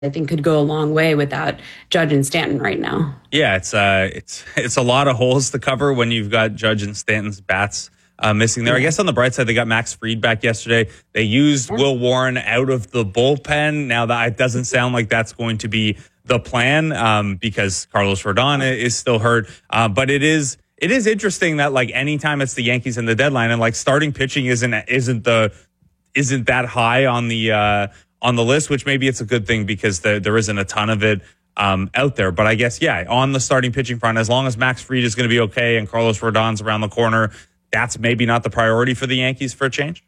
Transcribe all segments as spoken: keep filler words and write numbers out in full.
I think could go a long way without Judge and Stanton right now. Yeah, it's uh, it's it's a lot of holes to cover when you've got Judge and Stanton's bats uh, missing there. Yeah. I guess on the bright side, they got Max Fried back yesterday. They used yeah. Will Warren out of the bullpen. Now that it doesn't sound like that's going to be the plan um, because Carlos Rodon is still hurt. Uh, but it is it is interesting that like anytime it's the Yankees in the deadline and like starting pitching isn't isn't the isn't that high on the uh, on the list, which maybe it's a good thing because there, there isn't a ton of it um, out there. But I guess, yeah, on the starting pitching front, as long as Max Fried is going to be okay and Carlos Rodon's around the corner, that's maybe not the priority for the Yankees for a change.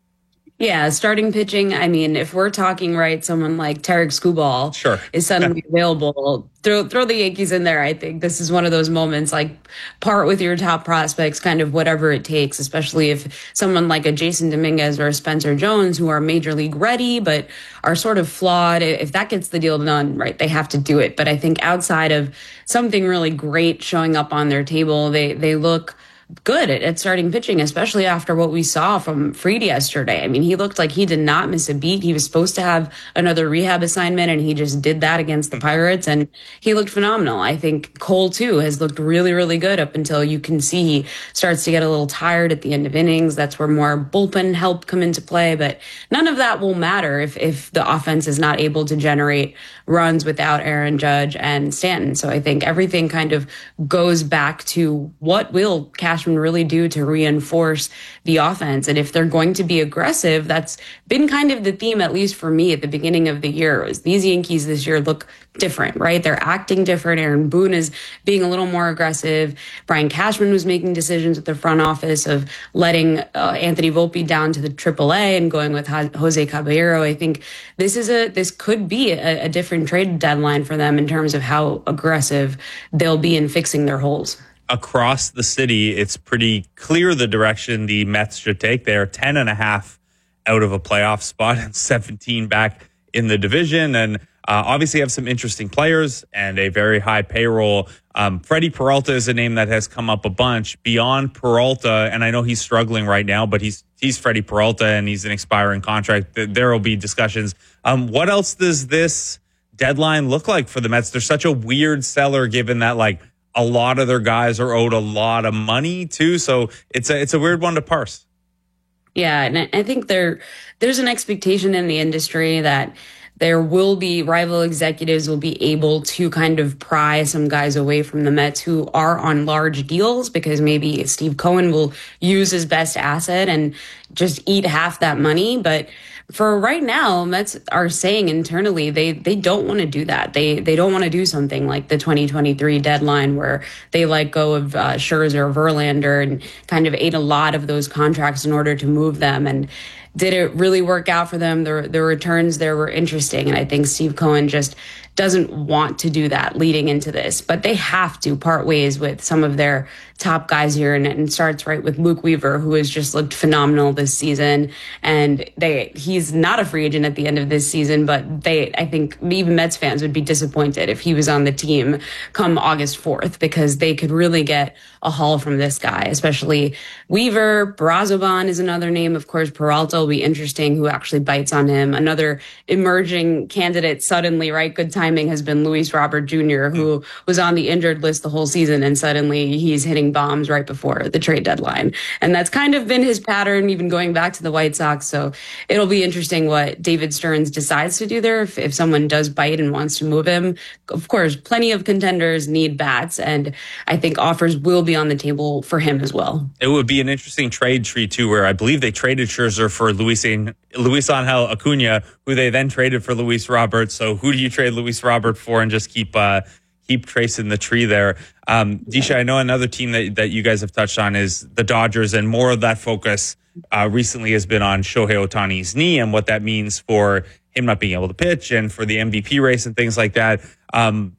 Yeah, starting pitching, I mean, if we're talking, right, someone like Tarek Skubal sure. is suddenly available, throw throw the Yankees in there. I think this is one of those moments, like part with your top prospects, kind of whatever it takes, especially if someone like a Jason Dominguez or a Spencer Jones, who are major league ready but are sort of flawed, if that gets the deal done, right, they have to do it. But I think outside of something really great showing up on their table, they they look good at, at starting pitching, especially after what we saw from Fried yesterday. I mean, he looked like he did not miss a beat. He was supposed to have another rehab assignment, and he just did that against the Pirates, and he looked phenomenal. I think Cole, too, has looked really, really good up until you can see he starts to get a little tired at the end of innings. That's where more bullpen help come into play, but none of that will matter if, if the offense is not able to generate runs without Aaron Judge and Stanton. So I think everything kind of goes back to what will Cashman really do to reinforce the offense. And if they're going to be aggressive, that's been kind of the theme, at least for me at the beginning of the year, was these Yankees this year look different, right? They're acting different. Aaron Boone is being a little more aggressive. Brian Cashman was making decisions at the front office of letting uh, Anthony Volpe down to the triple A and going with Jose Caballero. I think this is a, this could be a, a different trade deadline for them in terms of how aggressive they'll be in fixing their holes. Across the city, it's pretty clear the direction the Mets should take. They're ten and a half out of a playoff spot and seventeen back in the division. And uh, obviously have some interesting players and a very high payroll. Um, Freddie Peralta is a name that has come up a bunch. Beyond Peralta, and I know he's struggling right now, but he's he's Freddie Peralta and he's an expiring contract. There will be discussions. Um, what else does this deadline look like for the Mets? They're such a weird seller given that like a lot of their guys are owed a lot of money too. So it's a, it's a weird one to parse. Yeah. And I think there, there's an expectation in the industry that there will be rival executives will be able to kind of pry some guys away from the Mets who are on large deals, because maybe Steve Cohen will use his best asset and just eat half that money. But for right now, Mets are saying internally they they don't want to do that. They they don't want to do something like the twenty twenty-three deadline where they let go of uh, Scherzer, Verlander, and kind of ate a lot of those contracts in order to move them. And did it really work out for them? The, the returns there were interesting. And I think Steve Cohen just doesn't want to do that leading into this. But they have to part ways with some of their top guys here. And it starts right with Luke Weaver, who has just looked phenomenal this season. And they he's not a free agent at the end of this season, but they I think even Mets fans would be disappointed if he was on the team come August fourth, because they could really get a haul from this guy, especially Weaver. Brazoban is another name. Of course, Peralta will be interesting, who actually bites on him. Another emerging candidate suddenly, right? Good timing has been Luis Robert Junior, who was on the injured list the whole season, and suddenly he's hitting bombs right before the trade deadline. And that's kind of been his pattern, even going back to the White Sox. So it'll be interesting what David Stearns decides to do there if, if someone does bite and wants to move him. Of course, plenty of contenders need bats, and I think offers will be on the table for him as well. It would be an interesting trade tree, too, where I believe they traded Scherzer for Luis, Luis Angel Acuna, who they then traded for Luis Robert. So who do you trade Luis Robert for and just keep uh, keep tracing the tree there? Um, Disha, I know another team that, that you guys have touched on is the Dodgers, and more of that focus uh, recently has been on Shohei Ohtani's knee and what that means for him not being able to pitch and for the M V P race and things like that. Um,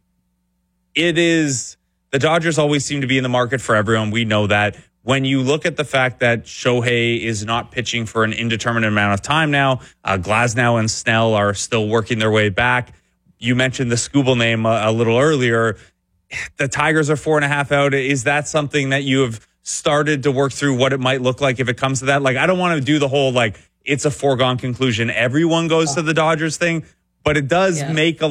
it is... The Dodgers always seem to be in the market for everyone. We know that. When you look at the fact that Shohei is not pitching for an indeterminate amount of time now, uh, Glasnow and Snell are still working their way back. You mentioned the Skubal name a, a little earlier. The Tigers are four and a half out. Is that something that you have started to work through what it might look like if it comes to that? Like, I don't want to do the whole, like, it's a foregone conclusion, everyone goes to the Dodgers thing. but it does Yeah. make a